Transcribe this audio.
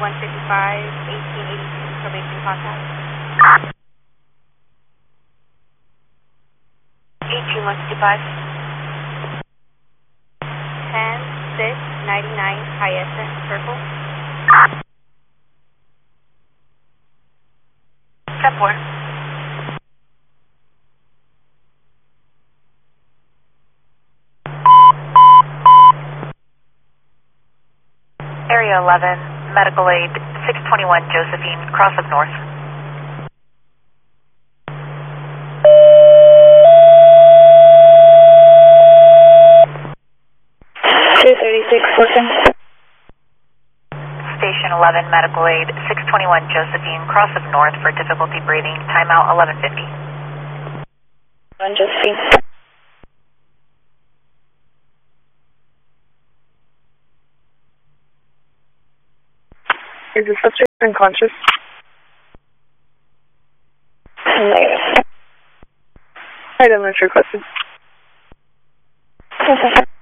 1882 for making contact. 18155. 10699 Hyacinth Circle. 10-4. Area 11, medical aid, 621 Josephine, cross of North. Station 11, medical aid, 621 Josephine, cross of North for difficulty breathing, timeout 1150. Josephine. Is the subject unconscious? Negative. Item is requested. Okay.